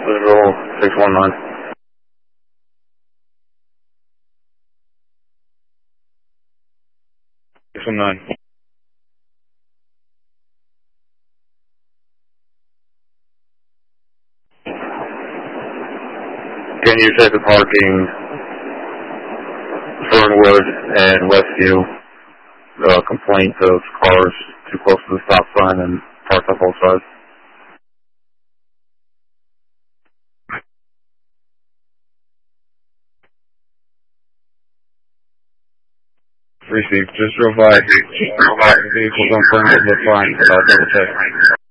Visual 619. 619. Can you check the parking Fernwood and Westview? Complaint of cars too close to the stop sign and parked on both sides. Received. Just drove by. Vehicles on Fernwood look fine. I'll double check.